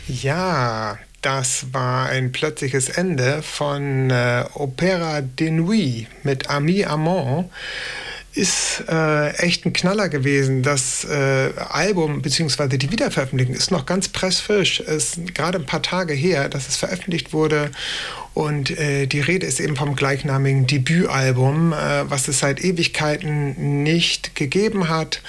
Ja, das war ein plötzliches Ende von Opéra de Nuit mit Ami Amant. Ist echt ein Knaller gewesen. Das Album bzw. die Wiederveröffentlichung ist noch ganz pressfrisch. Es ist gerade ein paar Tage her, dass es veröffentlicht wurde. Und die Rede ist eben vom gleichnamigen Debütalbum, was es seit Ewigkeiten nicht gegeben hat.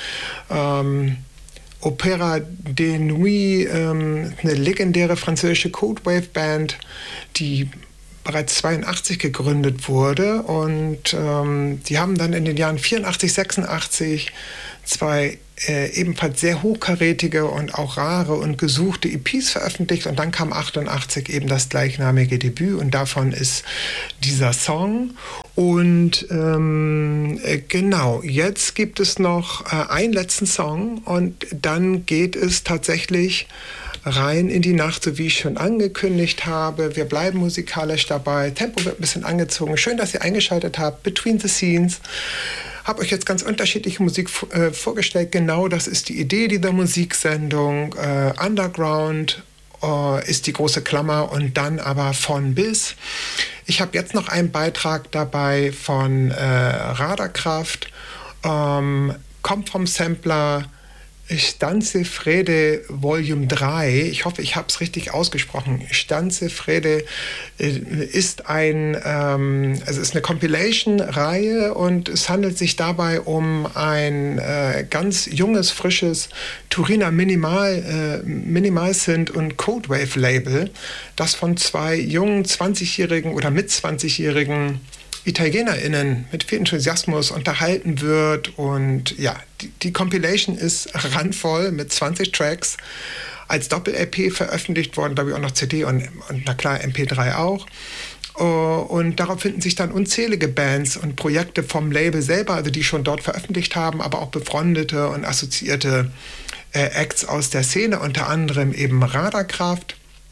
Opéra de Nuit, eine legendäre französische Codewave-Band, die bereits 82 gegründet wurde, und die haben dann in den Jahren 84, 86 zwei ebenfalls sehr hochkarätige und auch rare und gesuchte EPs veröffentlicht, und dann kam 88 eben das gleichnamige Debüt, und davon ist dieser Song. Und genau, jetzt gibt es noch einen letzten Song, und dann geht es tatsächlich rein in die Nacht, so wie ich schon angekündigt habe. Wir bleiben musikalisch dabei. Tempo wird ein bisschen angezogen. Schön, dass ihr eingeschaltet habt. Between the Scenes. Habe euch jetzt ganz unterschiedliche Musik vorgestellt. Genau, das ist die Idee dieser Musiksendung. Underground ist die große Klammer, und dann aber von bis. Ich habe jetzt noch einen Beitrag dabei von Radarkraft. Kommt vom Sampler Stanze Frede Volume 3. Ich hoffe, ich habe es richtig ausgesprochen. Stanze Frede ist also ist eine Compilation-Reihe, und es handelt sich dabei um ein ganz junges, frisches Turiner Minimal-Synth- und Codewave-Label, das von zwei jungen 20-jährigen oder mit 20-jährigen ItalienerInnen mit viel Enthusiasmus unterhalten wird. Und ja, die Compilation ist randvoll mit 20 Tracks, als Doppel-LP veröffentlicht worden, glaube ich auch noch CD und na klar MP3 auch. Und darauf finden sich dann unzählige Bands und Projekte vom Label selber, also die schon dort veröffentlicht haben, aber auch befreundete und assoziierte Acts aus der Szene, unter anderem eben Radarkraft.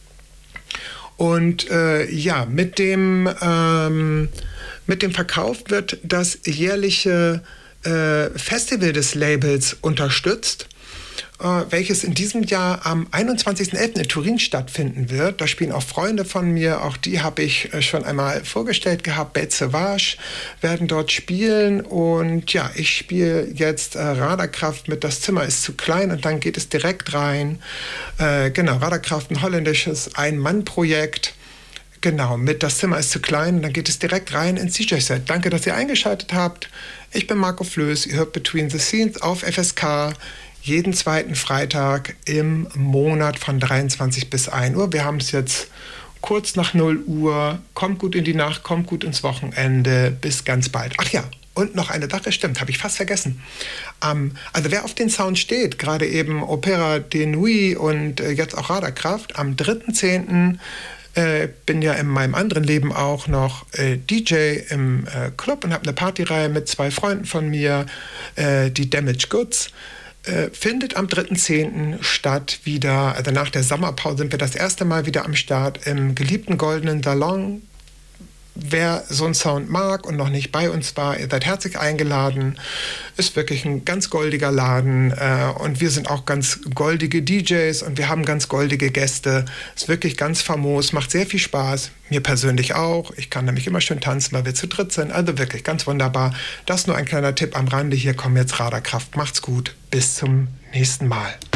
Und ja, mit dem Verkauf wird das jährliche Festival des Labels unterstützt, welches in diesem Jahr am 21.11. in Turin stattfinden wird. Da spielen auch Freunde von mir, auch die habe ich schon einmal vorgestellt gehabt. Bête Sauvage werden dort spielen, und ja, ich spiele jetzt Radarkraft mit Das Zimmer ist zu klein, und dann geht es direkt rein. Genau, Radarkraft, ein holländisches Ein-Mann-Projekt. Genau, mit Das Zimmer ist zu klein, und dann geht es direkt rein ins DJ-Set. Danke, dass ihr eingeschaltet habt. Ich bin Marco Flöß, ihr hört Between the Scenes auf FSK jeden zweiten Freitag im Monat von 23 bis 1 Uhr. Wir haben es jetzt kurz nach 0 Uhr. Kommt gut in die Nacht, kommt gut ins Wochenende. Bis ganz bald. Ach ja, und noch eine Sache, stimmt, habe ich fast vergessen. Also wer auf den Sound steht, gerade eben Opéra de Nuit und jetzt auch Radarkraft, am 3.10. Bin ja in meinem anderen Leben auch noch DJ im Club und habe eine Partyreihe mit zwei Freunden von mir, die Damage Goods. Findet am 3.10. statt wieder, also nach der Sommerpause sind wir das erste Mal wieder am Start im geliebten Goldenen Salon. Wer so einen Sound mag und noch nicht bei uns war, ihr seid herzlich eingeladen. Ist wirklich ein ganz goldiger Laden, und wir sind auch ganz goldige DJs, und wir haben ganz goldige Gäste. Ist wirklich ganz famos, macht sehr viel Spaß. Mir persönlich auch. Ich kann nämlich immer schön tanzen, weil wir zu dritt sind. Also wirklich ganz wunderbar. Das nur ein kleiner Tipp am Rande. Hier kommen jetzt Radarkraft. Macht's gut. Bis zum nächsten Mal.